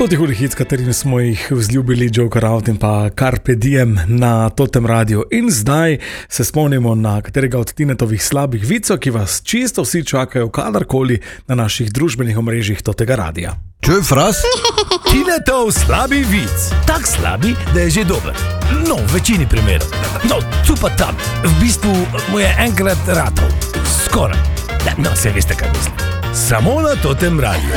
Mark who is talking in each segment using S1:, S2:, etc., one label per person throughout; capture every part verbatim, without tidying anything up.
S1: Stoti hudi hit, s katerim smo jih vzljubili Joker Out in pa Carpe Diem na Totem Radio. In zdaj se spomnimo na katerega od Tinetovih slabih vicov, ki vas čisto vsi čakajo kadarkoli na naših družbenih omrežjih Totega radia.
S2: Čuj, fras? Tinetov slabi vic. Tak slabi, da je že dober. No, v večini primerov. No, tu pa tam. V bistvu mu je enkrat ratov. Skoraj. No, se veste, kaj mislim. Samo na Totem Radio.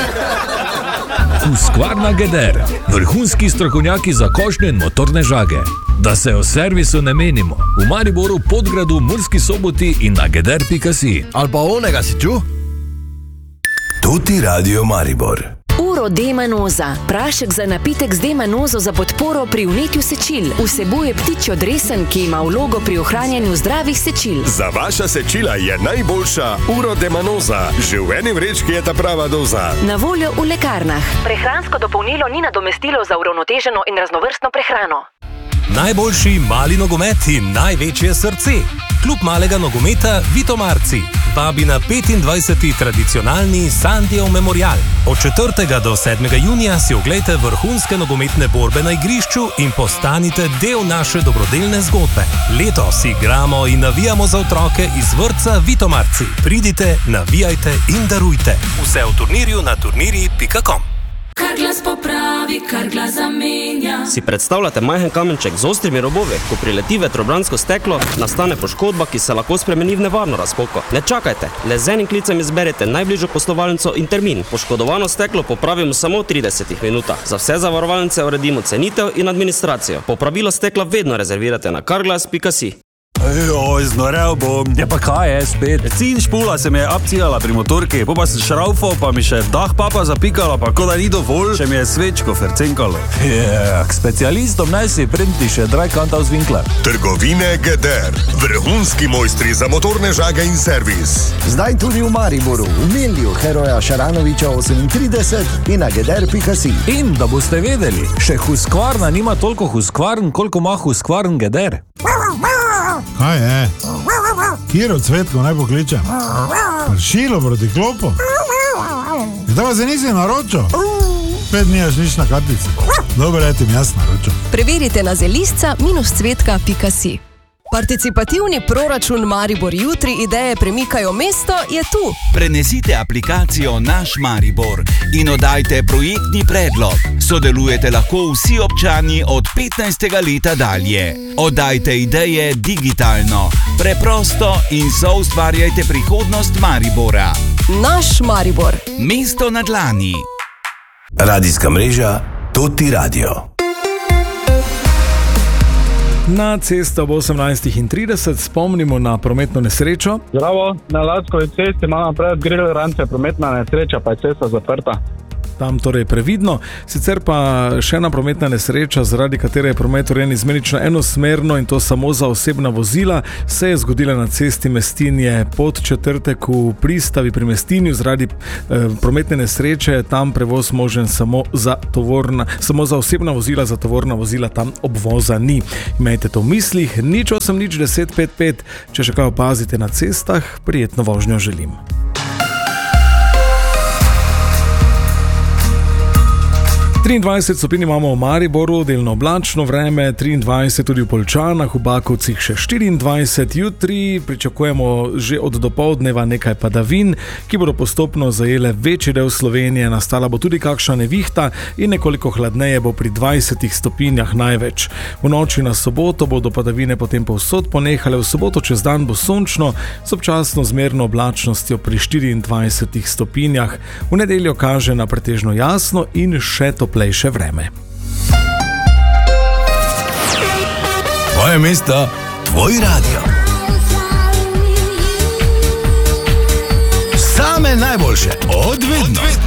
S2: Husqvarna Geder. Vrhunski strokovnjaki za košnje in motorne žage. Da se o servisu ne menimo. V Mariboru, Podgradu, Murski Soboti in na geder pika si.
S3: Ali pa onega si ču?
S4: Toti Radio Maribor.
S5: Uro D-manoza. Prašek za napitek z D-manozo za podporo pri vnetju sečil. Vsebuje ptičjo dresen, ki ima vlogo pri ohranjanju zdravih sečil.
S6: Za vaša sečila je najboljša Uro D-manoza. Že v eni vrečki je ta prava doza.
S5: Na voljo v lekarnah. Prehransko dopolnilo ni nadomestilo za uravnoteženo in raznovrstno prehrano.
S7: Najboljši mali nogomet in največje srce. Klub malega nogometa Vitomarci vabi na petindvajseti tradicionalni Sandijev memorial. Od četrtega do sedmega junija si oglejte vrhunske nogometne borbe na igrišču in postanite del naše dobrodelne zgodbe. Letos igramo in navijamo za otroke iz vrtca Vitomarci. Pridite, navijajte in darujte. Vse v turnirju na turniri pika com.
S8: Kar glas popravi, kar glas zamenja.
S9: Si predstavljate majhen kamenček z ostrimi robovi? Ko prileti vetrobransko steklo, nastane poškodba, ki se lahko spremeni v nevarno razpoko. Ne čakajte, le z enim klicem izberete najbližjo poslovalnico in termin. Poškodovano steklo popravimo samo v tridesetih minutah. Za vse zavarovalnice uredimo cenitev in administracijo. Popravilo stekla vedno rezervirate na karglas pika si.
S10: Ejoj, znorel bom. Ja pa kaj je spet? Cin špula se mi je abcijala pri motorki, po pa sem šraufal, pa mi še dah papa zapikala, pa ko da ni dovolj, še mi je svečko fercenkalo.
S2: Ja, k specialistom naj si printi še Dreikanter aus Winkler.
S6: Trgovine Geder. Vrhunski mojstri za motorne žage in servis.
S3: Zdaj tudi v Mariboru, v Milju, Heroja Šaranoviča osemintrideset in na geder pika si.
S2: In da boste vedeli, še Husqvarna nima toliko Husqvarn, koliko ima Husqvarn Geder.
S11: Kaj je? Kiro Cvetko naj pokličem? Pršilo proti klopu? Zdaj pa se nisi naročil? Pet nimaš nič na kartici. Dobro, etim jaz naročil.
S12: Preverite na zelisca minus cvetka pika si. Participativni proračun Maribor jutri, ideje premikajo mesto, je tu.
S13: Prenesite aplikacijo Naš Maribor in oddajte projektni predlog. Sodelujete lahko vsi občani od petnajstega leta dalje. Oddajte ideje digitalno, preprosto in soustvarjajte prihodnost Maribora.
S12: Naš Maribor.
S13: Mesto na dlani.
S4: Radijska mreža Toti Radio.
S1: Na cesto ob osemnajst trideset spomnimo na prometno nesrečo.
S14: Zdravo, na Lackovi cesti imamo pred grill rance prometna nesreča, pa je cesta zaprta.
S1: Tam torej previdno, sicer pa še ena prometna nesreča, zaradi katere je promet urejen izmenično enosmerno in to samo za osebna vozila, se je zgodila na cesti Mestinje Podčetrtek v Pristavi pri Mestinju. Zaradi eh, prometne nesreče tam prevoz možen samo za tovorna, samo za osebna vozila, za tovorna vozila tam obvoza ni. Imejte to v mislih, nič osem nič deset pet pet, če še kaj opazite na cestah, prijetno vožnjo želim. triindvajset stopinj imamo v Mariboru, delno oblačno vreme, triindvajset tudi v Poljčanah, v Bakovcih še štiriindvajset, jutri pričakujemo že od dopoldneva nekaj padavin, ki bodo postopno zajele večji del Slovenije, nastala bo tudi kakšna nevihta in nekoliko hladneje bo pri dvajsetih stopinjah največ. V noči na soboto bodo padavine potem povsod ponehale, v soboto čez dan bo sončno z občasno zmerno oblačnostjo pri štiriindvajsetih stopinjah, v nedeljo kaže na pretežno jasno in še toplejše vreme.
S4: Tvoje mesto, tvoj radio. Same najboljše, odvedno.